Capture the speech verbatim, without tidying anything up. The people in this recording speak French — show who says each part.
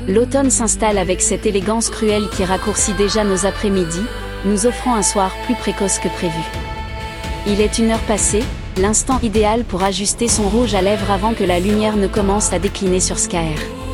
Speaker 1: L'automne s'installe avec cette élégance cruelle qui raccourcit déjà nos après-midi, nous offrant un soir plus précoce que prévu. Il est une heure passée, l'instant idéal pour ajuster son rouge à lèvres avant que la lumière ne commence à décliner sur Skaer.